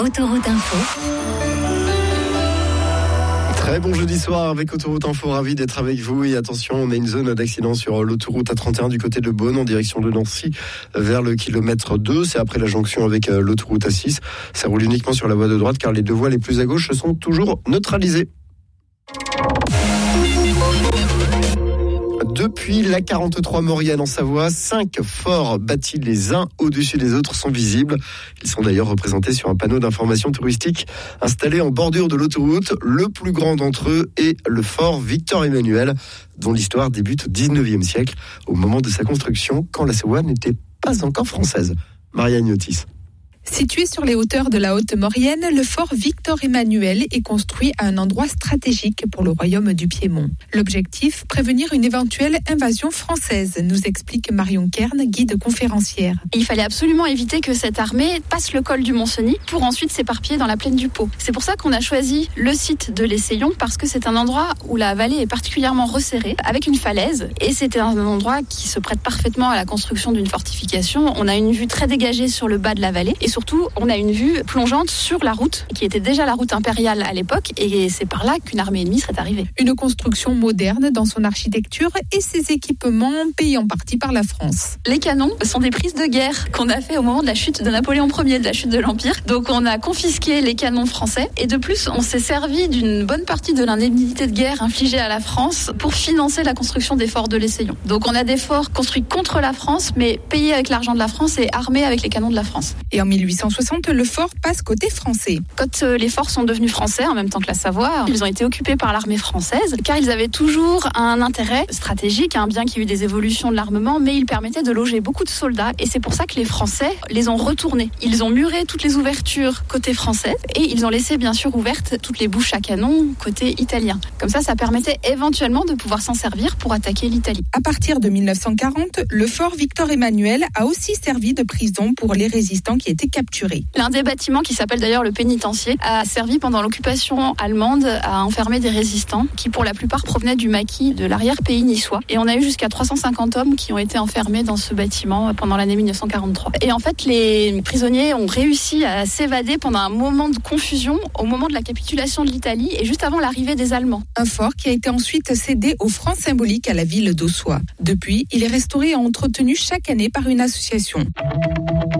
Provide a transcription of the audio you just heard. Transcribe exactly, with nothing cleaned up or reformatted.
Autoroute Info. Très bon jeudi soir avec Autoroute Info, ravi d'être avec vous. Et attention, on a une zone d'accident sur l'autoroute A trente et un du côté de Beaune en direction de Nancy vers le kilomètre deux. C'est après la jonction avec l'autoroute A six. Ça roule uniquement sur la voie de droite car les deux voies les plus à gauche sont toujours neutralisées. Depuis la quarante-trois Maurienne en Savoie, cinq forts bâtis les uns au-dessus des autres sont visibles. Ils sont d'ailleurs représentés sur un panneau d'information touristique installé en bordure de l'autoroute. Le plus grand d'entre eux est le fort Victor-Emmanuel, dont l'histoire débute au dix-neuvième siècle, au moment de sa construction, quand la Savoie n'était pas encore française. Marianne Yotis. Situé sur les hauteurs de la Haute-Maurienne, le fort Victor-Emmanuel est construit à un endroit stratégique pour le royaume du Piémont. L'objectif, prévenir une éventuelle invasion française, nous explique Marion Kern, guide conférencière. Il fallait absolument éviter que cette armée passe le col du Mont-Cenis pour ensuite s'éparpiller dans la plaine du Pô. C'est pour ça qu'on a choisi le site de l'Essaillon, parce que c'est un endroit où la vallée est particulièrement resserrée, avec une falaise, et c'était un endroit qui se prête parfaitement à la construction d'une fortification. On a une vue très dégagée sur le bas de la vallée, et surtout, on a une vue plongeante sur la route, qui était déjà la route impériale à l'époque, et c'est par là qu'une armée ennemie serait arrivée. Une construction moderne dans son architecture et ses équipements payés en partie par la France. Les canons sont des prises de guerre qu'on a fait au moment de la chute de Napoléon Ier, de la chute de l'Empire. Donc on a confisqué les canons français, et de plus, on s'est servi d'une bonne partie de l'indemnité de guerre infligée à la France pour financer la construction des forts de l'Essaillon. Donc on a des forts construits contre la France, mais payés avec l'argent de la France et armés avec les canons de la France. Et en mille huit cent soixante, le fort passe côté français. Quand les forts sont devenus français, en même temps que la Savoie, ils ont été occupés par l'armée française, car ils avaient toujours un intérêt stratégique, hein, bien qu'il y ait eu des évolutions de l'armement, mais ils permettaient de loger beaucoup de soldats, et c'est pour ça que les Français les ont retournés. Ils ont muré toutes les ouvertures côté français, et ils ont laissé bien sûr ouvertes toutes les bouches à canon côté italien. Comme ça, ça permettait éventuellement de pouvoir s'en servir pour attaquer l'Italie. À partir de mille neuf cent quarante, le fort Victor-Emmanuel a aussi servi de prison pour les résistants qui étaient capturés. L'un des bâtiments, qui s'appelle d'ailleurs le pénitencier, a servi pendant l'occupation allemande à enfermer des résistants qui pour la plupart provenaient du maquis de l'arrière-pays niçois. Et on a eu jusqu'à trois cent cinquante hommes qui ont été enfermés dans ce bâtiment pendant l'année mille neuf cent quarante-trois. Et en fait, les prisonniers ont réussi à s'évader pendant un moment de confusion au moment de la capitulation de l'Italie et juste avant l'arrivée des Allemands. Un fort qui a été ensuite cédé aux francs symboliques à la ville d'Ossois. Depuis, il est restauré et entretenu chaque année par une association.